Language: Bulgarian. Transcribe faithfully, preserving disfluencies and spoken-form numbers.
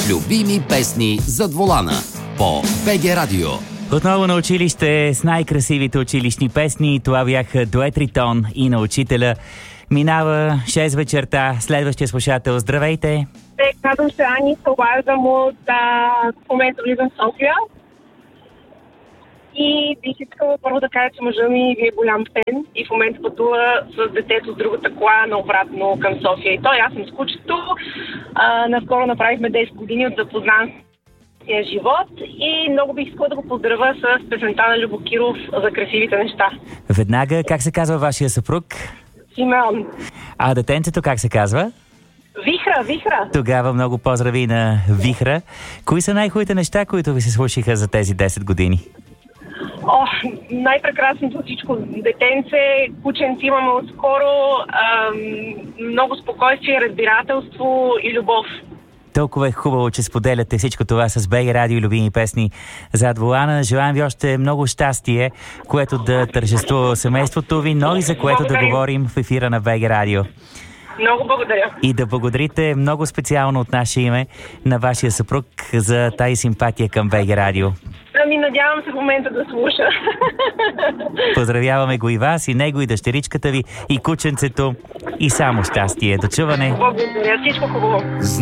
Любими песни зад волана по БГ Радио. Отново на училище с най-красивите училищни песни. Това бяха Дует Ритон и на учителя. Минава шест вечерта. Следващия слушател. Здравейте! Казвам се Ани, се обаждам от а, в момента влизам в София. И бих искала първо да кажа, че мъжа ми ви е голям фен и в момента пътува с детето с другата кола наобратно към София. И той, аз съм с кучето. А, наскоро направихме десет години от запознан живот и много бих искала да го поздравя с песента на Любо Киров за красивите неща. Веднага, как се казва вашия съпруг? Симеон. А детенцето как се казва? Вихра, Вихра. Тогава много поздрави на Вихра. Кои са най-хубавите неща, които ви се случиха за тези десет години? О, най-прекрасното всичко. Детенце, кученци имаме отскоро, ам, много спокойствие, разбирателство и любов. Толкова е хубаво, че споделяте всичко това с БГ Радио и любими песни зад волана. Желаем ви още много щастие, което да тържествува семейството ви, но и за което да говорим в ефира на БГ Радио. Много благодаря. И да благодарите много специално от наше име на вашия съпруг за тази симпатия към БГ Радио. Ами, надявам се в момента да слуша. Поздравяваме го и вас, и него, и дъщеричката ви, и кученцето, и само щастие. До чуване! Благодаря, всичко хубаво.